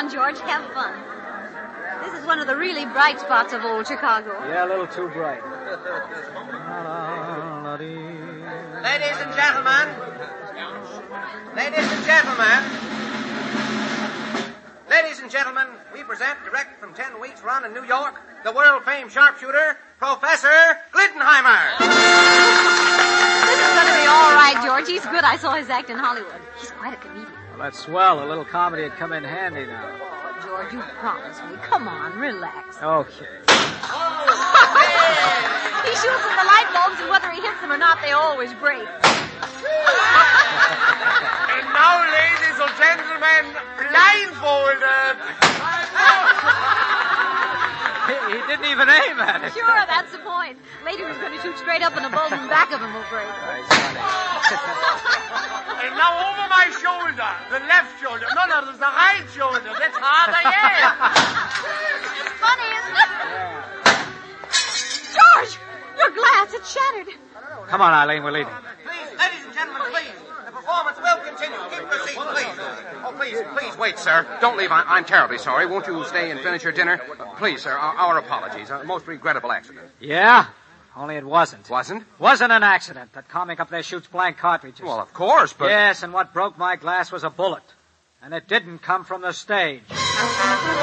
on, George. Have fun. This is one of the really bright spots of old Chicago. Yeah, a little too bright. Ladies and gentlemen. Ladies and gentlemen. Ladies and gentlemen, we present, direct from 10 weeks' run in New York, the world-famed sharpshooter, Professor Glittenheimer. This is going to be all right, George. He's good. I saw his act in Hollywood. He's quite a comedian. Well, that's swell. A little comedy would come in handy now. Oh, George, you promised me. Come on, relax. Okay. He shoots at the light bulbs, and whether he hits them or not, they always break. And now, ladies and gentlemen, blindfolded. He didn't even aim at it. Sure, that's the point. Later he's going to shoot straight up, and the bulb in the back of him will break. And now over my shoulder, the left shoulder. No, there's the right shoulder. That's harder yet. It's funny, isn't it? George, your glass, it's shattered. Come on, Eileen, we're leaving. Please, ladies and gentlemen, please. The performance will continue. Keep your seats, please. Oh, please wait, sir. Don't leave. I'm terribly sorry. Won't you stay and finish your dinner? Please, sir, our apologies. A most regrettable accident. Yeah? Only it wasn't. Wasn't? Wasn't an accident. That comic up there shoots blank cartridges. Well, of course, but... Yes, and what broke my glass was a bullet. And it didn't come from the stage.